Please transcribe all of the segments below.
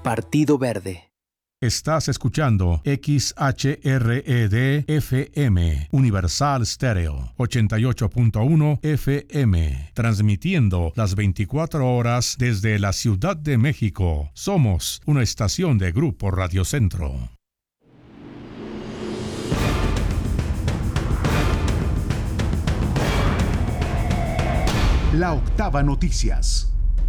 Partido Verde. Estás escuchando XHRED-FM, Universal Stereo, 88.1 FM, transmitiendo las 24 horas desde la Ciudad de México. Somos una estación de Grupo Radio Centro. La Octava Noticias.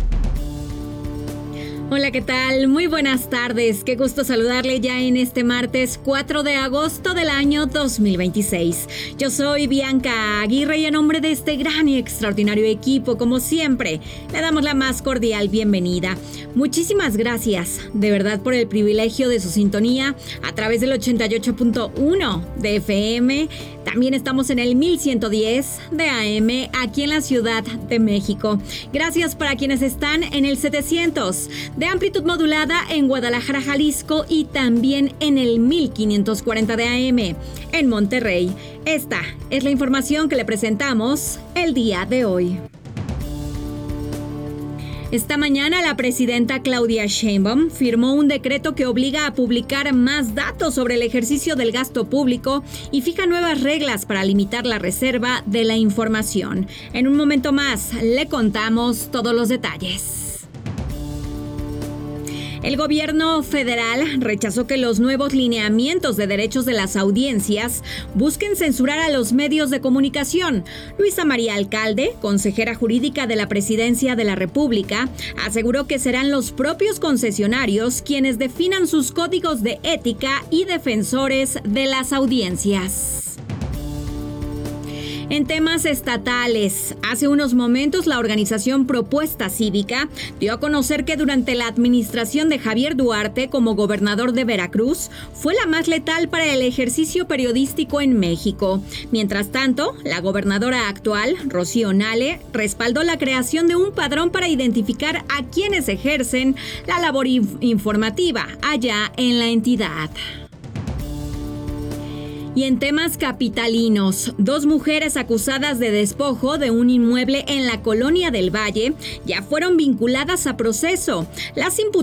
Hola, ¿qué tal? Muy buenas tardes. Qué gusto saludarle ya en este martes 4 de agosto del año 2026. Yo soy Bianca Aguirre y en nombre de este gran y extraordinario equipo, como siempre, le damos la más cordial bienvenida. Muchísimas gracias, de verdad, por el privilegio de su sintonía a través del 88.1 de FM. También estamos en el 1110 de AM aquí en la Ciudad de México. Gracias para quienes están en el 700 de amplitud modulada en Guadalajara, Jalisco, y también en el 1540 de AM en Monterrey. Esta es la información que le presentamos el día de hoy. Esta mañana la presidenta Claudia Sheinbaum firmó un decreto que obliga a publicar más datos sobre el ejercicio del gasto público y fija nuevas reglas para limitar la reserva de la información. En un momento más le contamos todos los detalles. El gobierno federal rechazó que los nuevos lineamientos de derechos de las audiencias busquen censurar a los medios de comunicación. Luisa María Alcalde, consejera jurídica de la Presidencia de la República, aseguró que serán los propios concesionarios quienes definan sus códigos de ética y defensores de las audiencias. En temas estatales, hace unos momentos la organización Propuesta Cívica dio a conocer que durante la administración de Javier Duarte como gobernador de Veracruz fue la más letal para el ejercicio periodístico en México. Mientras tanto, la gobernadora actual, Rocío Nale, respaldó la creación de un padrón para identificar a quienes ejercen la labor informativa allá en la entidad. Y en temas capitalinos, 2 mujeres acusadas de despojo de un inmueble en la Colonia del Valle ya fueron vinculadas a proceso. Las